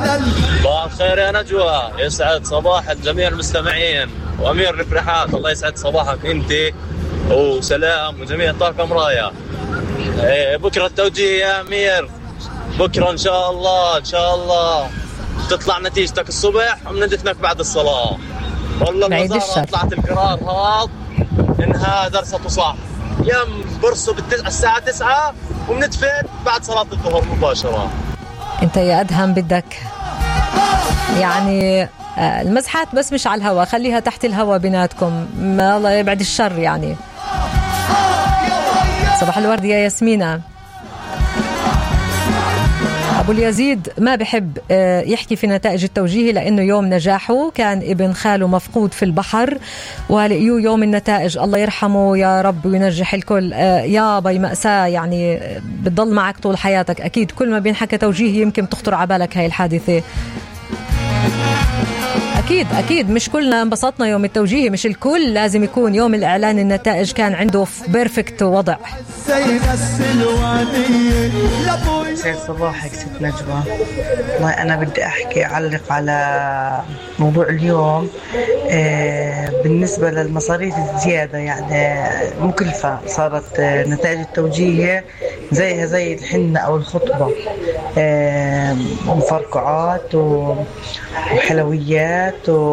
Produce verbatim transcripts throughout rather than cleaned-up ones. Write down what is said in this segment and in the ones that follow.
صباح الخير يا نجوى، يسعد صباح الجميع المستمعين. وأمير رفرحات، الله يسعد صباحك أنت وسلام وجميع طاقم راية. بكرة التوجيه يا أمير، بكرة إن شاء الله إن شاء الله تطلع نتيجتك الصبح ومندفنك بعد الصلاة. والله الوزارة طلعت القرار هذا إنها درسته صح، يم برصوا الساعة تسعة ومندفن بعد صلاة الظهر مباشرة. أنت يا أدهم بدك يعني المزحات بس مش على الهواء، خليها تحت الهواء بيناتكم، ما الله يبعد الشر يعني. صباح الورد يا ياسمينة. أبو اليزيد ما بحب يحكي في نتائج التوجيه لأنه يوم نجاحه كان ابن خاله مفقود في البحر ولقيوه يوم النتائج، الله يرحمه يا رب وينجح الكل. يا باي مأساة يعني بتضل معك طول حياتك أكيد. كل ما بينحكى توجيه يمكن تخطر على بالك هاي الحادثة. أكيد أكيد مش كلنا انبسطنا يوم التوجيه، مش الكل لازم يكون يوم الإعلان النتائج كان عنده بيرفكت وضع. سيد صباحك ست نجوى. والله أنا بدي أحكي أعلق على موضوع اليوم. آه بالنسبة للمصاريف الزيادة يعني مكلفة صارت نتائج التوجيه زيها زي الحنة أو الخطبة، آه مفرقعات وحلويات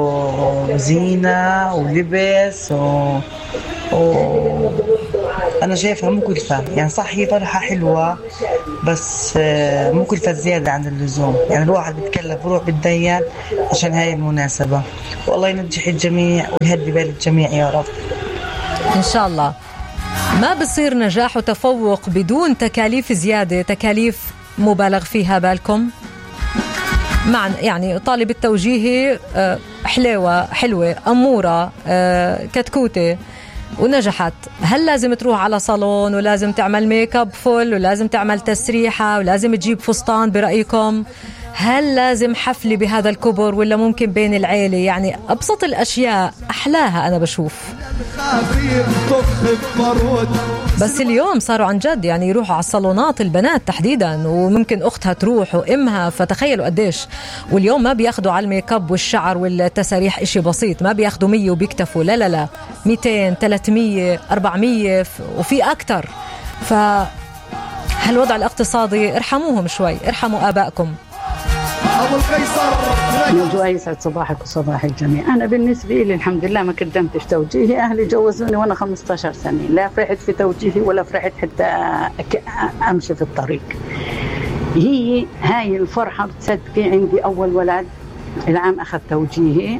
وزينة ولبس و... و... أنا شايفها مكلفة يعني. صح هي فرحة حلوة بس مكلفة زيادة عن اللزوم، يعني الواحد بيتكلف وروح بالديان عشان هاي المناسبة. والله ينجح الجميع ويهدي بال الجميع يا رب إن شاء الله. ما بصير نجاح وتفوق بدون تكاليف زيادة، تكاليف مبالغ فيها بالكم. مع يعني طالب التوجيهي حلوة حلوة أمورة كتكوتة ونجحت، هل لازم تروح على صالون ولازم تعمل ميك اب فل ولازم تعمل تسريحة ولازم تجيب فستان برأيكم؟ هل لازم حفلة بهذا الكبر ولا ممكن بين العيلة؟ يعني أبسط الأشياء أحلاها أنا بشوف. بس اليوم صاروا عن جد يعني يروحوا على الصالونات البنات تحديدا، وممكن أختها تروح وإمها، فتخيلوا قديش. واليوم ما بياخدوا على الميك اب والشعر والتساريح إشي بسيط، ما بياخدوا مية وبيكتفوا، لا لا لا ميتين ثلاثمية أربعمية وفي أكتر. فهالوضع الاقتصادي ارحموهم شوي، ارحموا آبائكم. أبو القيصر نجوى يسعد صباحك وصباح الجميع. أنا بالنسبة لي الحمد لله ما قدمتش توجيهي، أهلي جوزوني وأنا خمسة عشر سنة، لا فرحت في توجيهي ولا فرحت حتى أمشي في الطريق. هي هاي الفرحة بتصدقي عندي أول ولد العام أخذ توجيهي،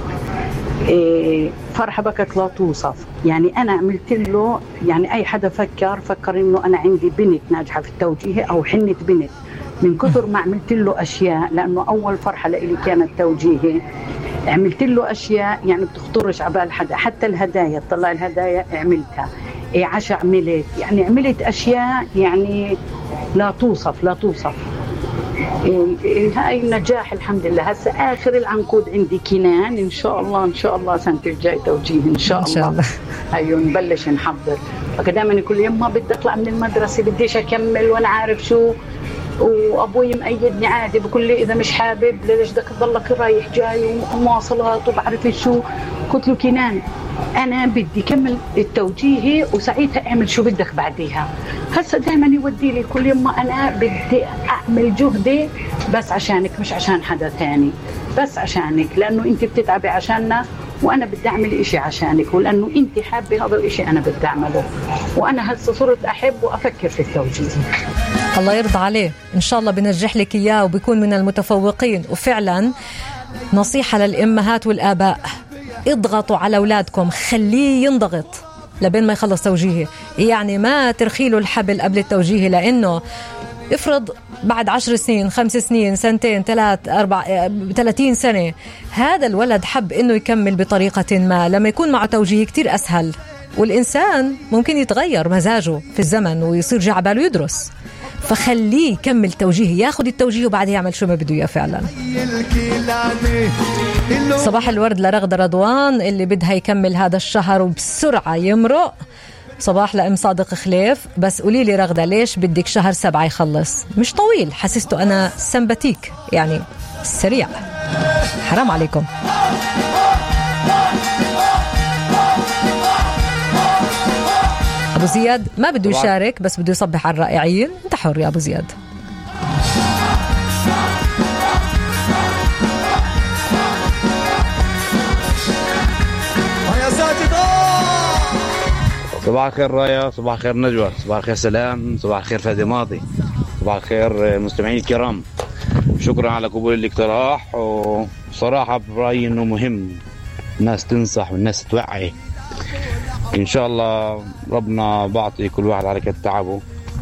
إيه فرحة بكت لا توصف. يعني أنا عملت له يعني أي حدا فكر فكر إنه أنا عندي بنت ناجحة في التوجيه أو حنة بنت، من كثر ما عملت له أشياء، لأنه أول فرحة لإلي كانت توجيهي. عملت له أشياء يعني بتخطرش عبال حدا، حتى الهدايا طلع الهدايا عملتها، إيه عشاء عملت، يعني عملت أشياء يعني لا توصف لا توصف. إيه هاي النجاح الحمد لله. هسه آخر العنقود عندي كنان إن شاء الله إن شاء الله سنة الجاي توجيه إن شاء الله, إن شاء الله. هيو نبلش نحضر. فكدائما كل يوم ما بدي أطلع من المدرسة بديش أكمل وأنا عارف شو، وأبوي مأيدني عادي بقول لي إذا مش حابب ليش بدك تضلك رايح جاي ومواصلات وبعرف شو. قلت له كنان أنا بدي كمل التوجيهي وساعتها أعمل شو بدك بعديها. هسه دائما يودي لي كل يوم ما أنا بدي أعمل جهدي بس عشانك مش عشان حدا تاني، بس عشانك، لأنه أنت بتتعبي عشاننا وأنا بدي أعمل إشي عشانك، ولأنه أنت حابة هذا الإشي أنا بدي أعمله. وأنا هسه صرت أحب وأفكر في التوجيه. الله يرضى عليه إن شاء الله بنجح لك إياه وبيكون من المتفوقين. وفعلا نصيحة للأمهات والآباء، اضغطوا على أولادكم، خليه ينضغط لبين ما يخلص توجيهي. يعني ما ترخيله الحبل قبل التوجيهي، لأنه افرض بعد عشر سنين خمس سنين سنتين ثلاث أربع ثلاثين سنة هذا الولد حب إنه يكمل بطريقة ما، لما يكون معه توجيه كتير أسهل. والإنسان ممكن يتغير مزاجه في الزمن ويصير جاع باله يدرس، فخليه يكمل توجيه، ياخد التوجيه وبعدين يعمل شو ما بده اياه فعلا. صباح الورد لرغدة رضوان اللي بدها يكمل هذا الشهر وبسرعة يمرق. صباح لأم صادق خليف. بس قولي لي رغدة ليش بدك شهر سبعة يخلص؟ مش طويل، حسسته أنا سمباتيك يعني السريع. حرام عليكم. أبو زياد ما بده يشارك بس بده يصبح على الرائعين. أنت حر يا أبو زياد. صباح الخير رايا، صباح الخير نجوى، صباح الخير سلام، صباح الخير فادي ماضي، صباح الخير المستمعين الكرام. شكرا على قبول الاقتراح، وصراحة برأيي انه مهم الناس تنصح والناس توعي. ان شاء الله ربنا بعطي كل واحد على قد تعبه.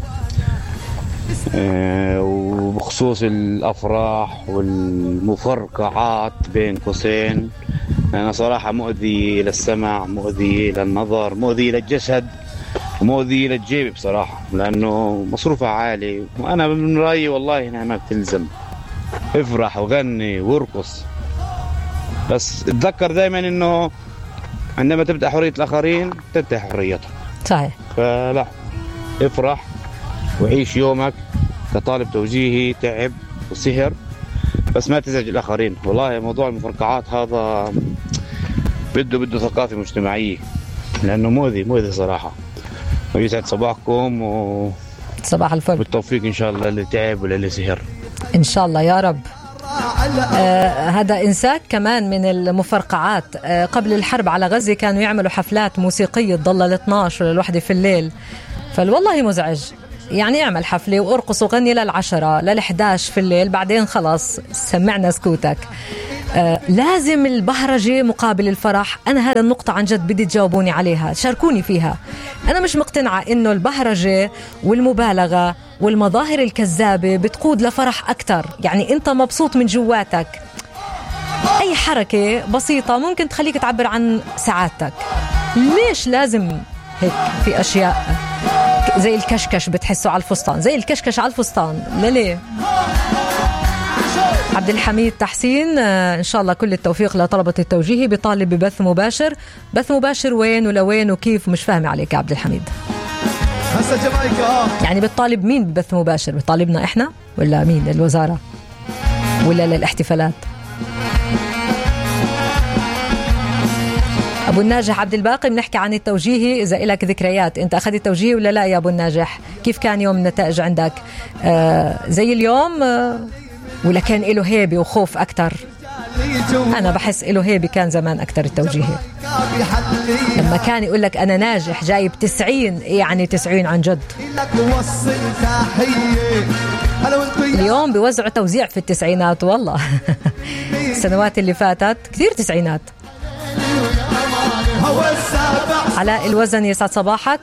وبخصوص الافراح والمفرقعات بين قوسين، أنا صراحة مؤذي للسمع، مؤذي للنظر، مؤذي للجسد، ومؤذي للجيب بصراحة، لأنه مصروفها عالي. وأنا من رأيي والله إنها ما بتلزم. افرح وغني وارقص، بس اتذكر دائما إنه عندما تبدأ حرية الآخرين تنتهي حريتهم. صحيح. فلا، افرح وعيش يومك كطالب توجيهي تعب وسهر، بس ما تزعج الآخرين. والله موضوع المفرقعات هذا بده بده ثقافة مجتمعية، لأنه مؤذي مؤذي صراحة. ويسعد صباحكم و صباح الفل، بالتوفيق إن شاء الله اللي تعب ولا اللي سهر إن شاء الله يا رب. آه هذا إنساك كمان من المفرقعات. آه قبل الحرب على غزة كانوا يعملوا حفلات موسيقية تضل لاتناشر للوحدة في الليل، فالوالله مزعج. يعني اعمل حفلة وارقص وغني للعشرة للحداش في الليل، بعدين خلاص سمعنا سكوتك. آه لازم البهرجة مقابل الفرح. أنا هذا النقطة عن جد بدي تجاوبوني عليها، شاركوني فيها. أنا مش مقتنعة إنه البهرجة والمبالغة والمظاهر الكذابة بتقود لفرح أكتر. يعني أنت مبسوط من جواتك، أي حركة بسيطة ممكن تخليك تعبر عن سعادتك. ليش لازم هيك في أشياء زي الكشكش بتحسوا على الفستان، زي الكشكش على الفستان؟ ليه؟ عبد الحميد تحسين، إن شاء الله كل التوفيق لطلبة التوجيهي. بطالب ببث مباشر. بث مباشر وين ولوين وكيف؟ مش فاهمة عليك يا عبد الحميد. يعني بتطالب مين ببث مباشر؟ بطالبنا إحنا ولا مين؟ الوزارة ولا للاحتفالات؟ أبو الناجح عبد الباقي، بنحكي عن التوجيهي. إذا إلك ذكريات، أنت أخذت التوجيهي ولا لا يا أبو الناجح؟ كيف كان يوم النتائج عندك؟ آه زي اليوم آه ولا كان إله هيبة وخوف أكتر؟ أنا بحس إله هيبة كان زمان أكتر التوجيهي. لما كان يقول لك أنا ناجح جايب تسعين، يعني تسعين عن جد. اليوم بيوزعوا توزيع في التسعينات والله. السنوات اللي فاتت كثير تسعينات. علاء الوزن، يسعد صباحك.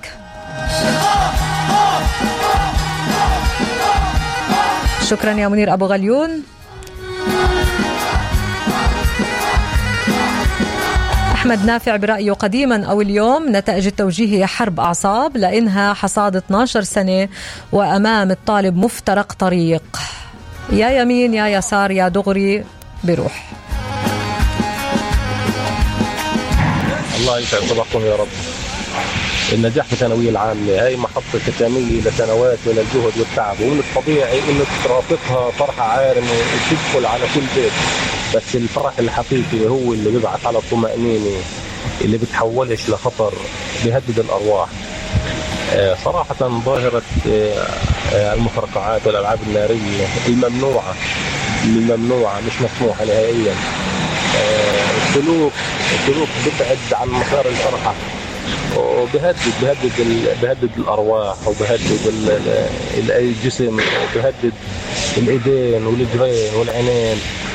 شكرا يا منير أبو غليون. أحمد نافع برأيه قديما أو اليوم نتائج التوجيه هي حرب أعصاب، لأنها حصاد اثناشر سنة وأمام الطالب مفترق طريق، يا يمين يا يسار يا دغري بروح. الله يسعد صباحكم يا رب. النجاح في الثانوية العامة هاي محطة ختامية لسنوات من الجهد والتعب، ومن الطبيعي إنه ترافقها فرحة عارمة وتدخل على كل بيت، بس الفرح الحقيقي هو اللي بيبعث على الطمأنينة اللي بتحولش لخطر بيهدد الأرواح. صراحة ظاهرة المفرقعات والألعاب النارية الممنوعة الممنوعة مش مسموحة نهائيا. السلوك السلوك بتبعد عن مسار الفرحة، وبهدد بهدد بهدد الأرواح، وبهدد الجسم، وبهدد الإيدين والرجلين والعينين.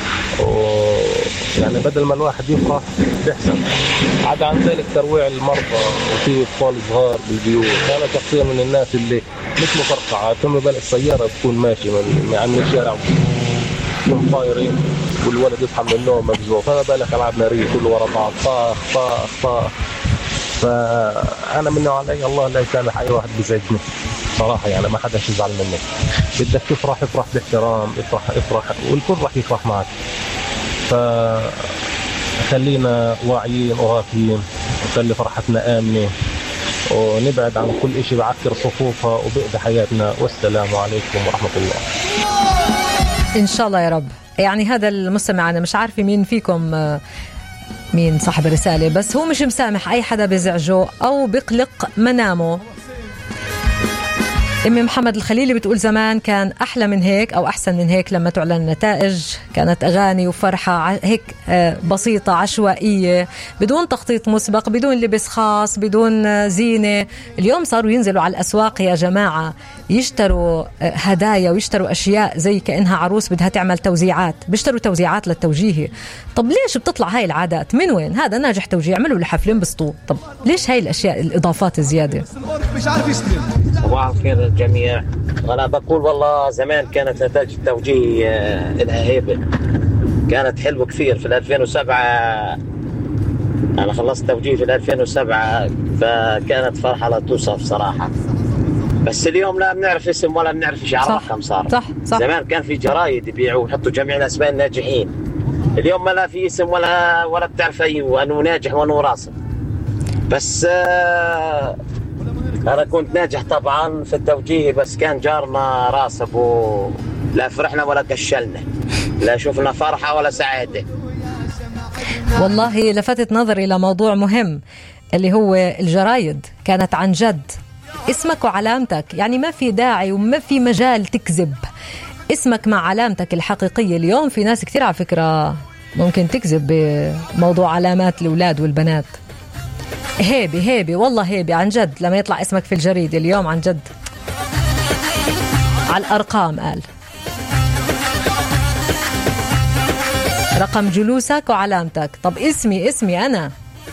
يعني بدل ما الواحد يفرح بيحزن. عدا عن ذلك ترويع المرضى وفي أطفال صغار بالبيوت. أنا شخصيا من الناس اللي مش مفرقعات، ثم بل السيارة تكون ماشي من عن الشارع تكون طايرين والولد يصحى من النوم مبزوط، فما بالك ألعاب نارية كله ورا بعض طاخ طاخ طاخ. فأنا من نوع علي الله لا يسامح أي واحد بيزعجني صراحة، يعني ما حدا يزعل منك. بدك تفرح افرح باحترام، افرح افرح والكل راح يفرح معك. فخلينا واعيين وراكين، وخلي فرحتنا آمنة، ونبعد عن كل إشي بعكر صفوفها وبقضي حياتنا. والسلام عليكم ورحمة الله. إن شاء الله يا رب. يعني هذا المستمع أنا مش عارفة مين فيكم مين صاحب الرسالة، بس هو مش مسامح أي حدا بيزعجه أو بيقلق منامه. أمي محمد الخليلي بتقول زمان كان أحلى من هيك أو أحسن من هيك لما تعلن النتائج، كانت أغاني وفرحة هيك بسيطة عشوائية بدون تخطيط مسبق، بدون لبس خاص، بدون زينة. اليوم صاروا ينزلوا على الأسواق يا جماعة يشتروا هدايا ويشتروا أشياء زي كأنها عروس بدها تعمل توزيعات، بيشتروا توزيعات للتوجيهي. طب ليش بتطلع هاي العادات؟ من وين؟ هذا ناجح توجيه، عملوا لحفل انبسطوا. طب ليش هاي الأشياء الإضافات الزيادة؟ صباح الخير الجميع. أنا بقول والله زمان كانت نتائج التوجيه لها هيبة، كانت حلوة كثير. في ألفين وسبعة أنا خلصت توجيه في ألفين وسبعة، فكانت فرحة لا توصف صراحة. بس اليوم لا بنعرف اسم ولا بنعرف ايش على رقم صار. صح صح. زمان كان في جرايد يبيعوا ويحطوا جميع الاسماء الناجحين، اليوم ما لا في اسم ولا ولا بتعرف اي انه ناجح وانه راسب. بس آه انا كنت ناجح طبعا في التوجيه، بس كان جارنا راسب ولا فرحنا ولا كشلنا، لا شفنا فرحة ولا سعادة. والله لفتت نظري إلى موضوع مهم اللي هو الجرايد، كانت عن جد اسمك وعلامتك، يعني ما في داعي وما في مجال تكذب، اسمك مع علامتك الحقيقية. اليوم في ناس كتير على فكرة ممكن تكذب بموضوع علامات الأولاد والبنات. هيبي هيبي والله هيبي عن جد لما يطلع اسمك في الجريدة اليوم، عن جد على الأرقام قال رقم جلوسك وعلامتك. طب اسمي اسمي أنا.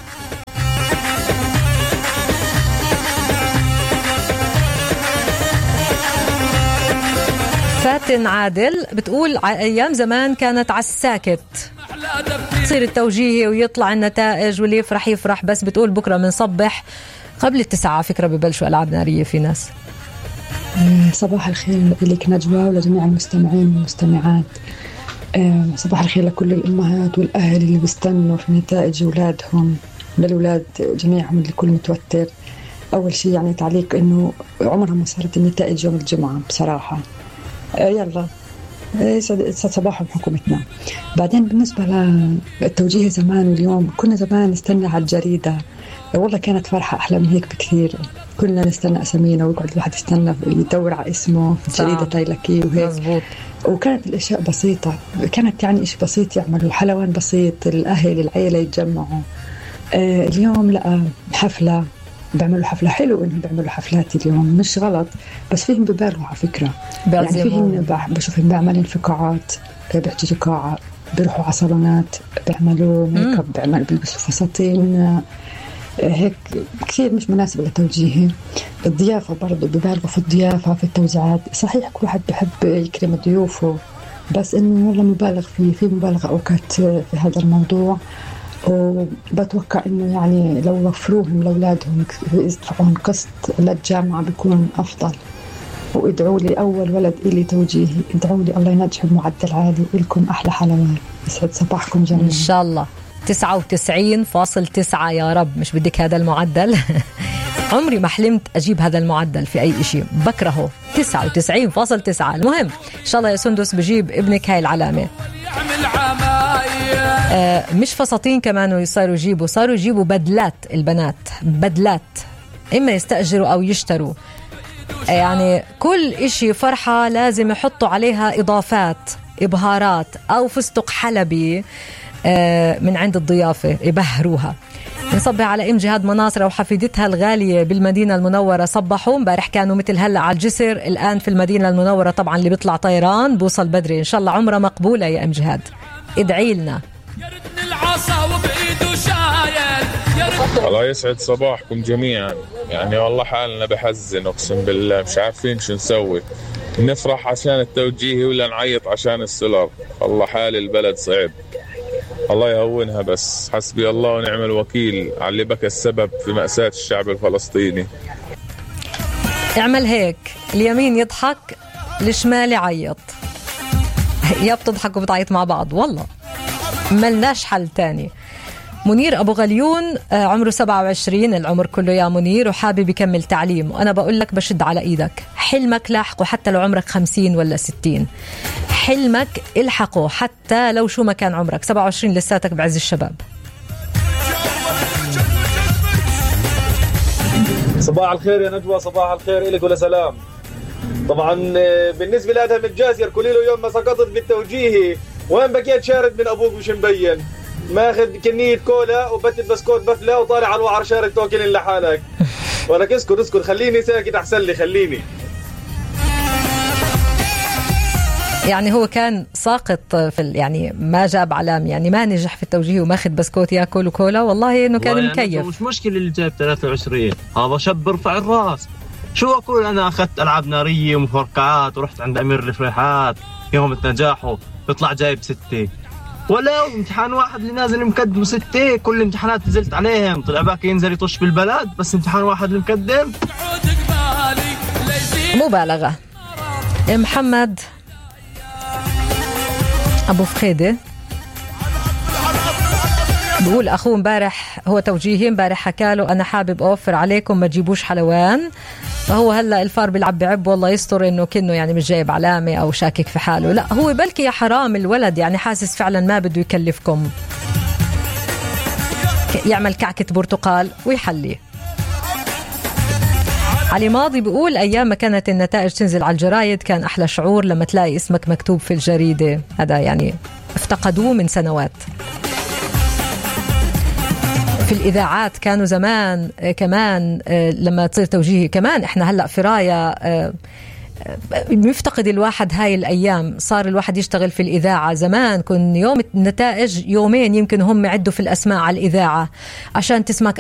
فاتن عادل بتقول أيام زمان كانت على الساكت، تصير التوجيه ويطلع النتائج واللي يفرح يفرح، بس بتقول بكرة منصبح قبل التسعة على فكرة ببلشوا ألعاب نارية في ناس. صباح الخير لك نجوى ولجميع المستمعين والمستمعات. صباح الخير لكل الأمهات والأهل اللي بيستنوا في نتائج أولادهم، للأولاد جميعهم اللي كل متوتر. أول شيء يعني تعليق إنه عمرها ما صارت النتائج يوم الجمعة بصراحة. يلا صباحهم حكومتنا. بعدين بالنسبة للتوجيه زمان واليوم، كنا زمان نستنى على الجريدة، والله كانت فرحة أحلى من هيك بكثير. كنا نستنى أسامينا ويقعد الواحد يستنى يدور على اسمه في الجريدة تايلكي وهيك مزبوط. وكانت الأشياء بسيطة، كانت يعني إشي بسيط يعملوا حلوان بسيط، الأهل العيلة يتجمعوا. آه اليوم لا، حفلة بيعملوا حفلة حلو، إنهم بيعملوا حفلات اليوم مش غلط، بس فيهم ببالغوا على فكرة. يعني فيهم بشوفهم بيعملوا في قاعات، بيحجزوا قاعة، بيروحوا على صالونات، بيعملوا ميك اب، بيعملوا بيلبسوا فساتين هيك كثير مش مناسب لتوجيهي. الضيافة برضو ببالغوا في الضيافة في التوزيعات. صحيح كل واحد بيحب يكرم ضيوفه، بس إنه والله مبالغ فيه، في مبالغة أوقات في هذا الموضوع. وبتوقع إنه يعني لو وفروهم لأولادهم يدفعون قسط للجامعة بيكون أفضل. وادعوا لي أول ولد إلي توجيهي، ادعوا لي الله ينجح بمعدل عالي، إلكم أحلى حلوان. يسعد صباحكم جميعا إن شاء الله. تسعة وتسعين فاصل تسعة يا رب، مش بدك هذا المعدل. عمري ما حلمت أجيب هذا المعدل في أي شيء، بكرهه. تسعة وتسعين فاصل تسعة. المهم إن شاء الله يا سندس بجيب ابنك هاي العلامة. آه مش فساتين كمان ويصيروا يجيبوا، صاروا يجيبوا بدلات البنات، بدلات إما يستأجروا أو يشتروا. آه يعني كل إشي فرحة لازم يحطوا عليها إضافات، إبهارات أو فستق حلبي آه من عند الضيافة يبهروها. نصبح على ام جهاد مناصر وحفيدتها الغالية بالمدينة المنورة. صبحوا امبارح كانوا مثل هلا على الجسر، الآن في المدينة المنورة. طبعا اللي بيطلع طيران بوصل بدري إن شاء الله. عمره مقبولة يا ام جهاد، ادعي لنا. الله يسعد صباحكم جميعا. يعني والله حالنا بحزن اقسم بالله، مش عارفين شو نسوي، نفرح عشان التوجيه ولا نعيط عشان السولار. والله حال البلد صعب، الله يهونها. بس حسبي الله ونعم الوكيل على اللي بكى السبب في مأساة الشعب الفلسطيني. اعمل هيك، اليمين يضحك الشمال يعيط، يا بتضحك وبتعيط مع بعض، والله ملناش حل تاني. منير أبو غليون عمره سبعة وعشرين، العمر كله يا منير، وحابب يكمل تعليم. وأنا بقول لك بشد على إيدك، حلمك لاحقه حتى لو عمرك خمسين ولا ستين. حلمك الحقه حتى لو شو ما كان عمرك. سبعة وعشرين لساتك بعز الشباب. صباح الخير يا نجوى، صباح الخير إلك ولا سلام. طبعا بالنسبة لأدهم الجازير كل له يوم ما سقطت بالتوجيهي وين بكيت شارد من أبوك مش مبين، ماخذ كمية كولا وبتت بسكوت بفلة وطالع على الوعر شارد توكل لحالك. ولك اسكت اسكت خليني ساكت أحسن لي خليني. يعني هو كان ساقط في يعني ما جاب علام، يعني ما نجح في التوجيه وماخذ بسكوت ياكل وكولا. والله انه كان مكيف. مش مشكلة اللي جايب ثلاثة وعشرين، هذا شاب برفع الراس. شو اقول انا اخذت العاب نارية ومفرقعات ورحت عند امير الرفيحات يوم نجاحه يطلع جايب ستة، ولو امتحان واحد اللي نازل مقدم ستة. كل الامتحانات نزلت عليهم، طلع باقي ينزل يطش بالبلد، بس امتحان واحد اللي مقدم. مبالغة. محمد أبو فخيدة بقول أخوه مبارح هو توجيهي مبارح حكاله أنا حابب أوفر عليكم ما تجيبوش حلوان، فهو هلا الفار بيلعب بعب والله يستر إنه كأنه يعني مش جايب علامة أو شاكك في حاله. لا هو بلكي يا حرام الولد يعني حاسس فعلا ما بده يكلفكم، يعمل كعكة برتقال ويحلي. علي ماضي بيقول أيام ما كانت النتائج تنزل على الجرايد كان أحلى شعور لما تلاقي اسمك مكتوب في الجريدة، هذا يعني افتقدوه من سنوات. في الإذاعات كانوا زمان كمان لما تصير توجيهي كمان إحنا هلأ في راية مفتقد الواحد هاي الأيام. صار الواحد يشتغل في الإذاعة، زمان كن يوم النتائج يومين يمكن هم يعدوا في الأسماء على الإذاعة عشان تسمع